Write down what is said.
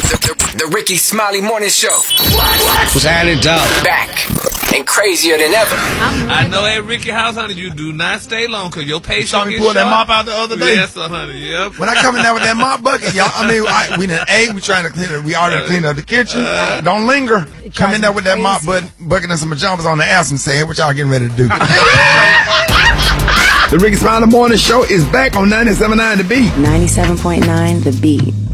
The Ricky Smiley Morning Show. What's happening, dog? Back and crazier than ever. I know at Ricky House, honey, you do not stay long because your patience Saw me gets pull that short. mop out the other day. Yes, honey. Yep. When I come in there with that mop bucket, y'all, we done ate, we trying to clean it, we already cleaned up the kitchen. Don't linger. Come in there with that mop bucket and some pajamas on the ass and say, hey, what y'all getting ready to do? The Ricky Smiley Morning Show is back on 97.9 The Beat. 97.9 The Beat.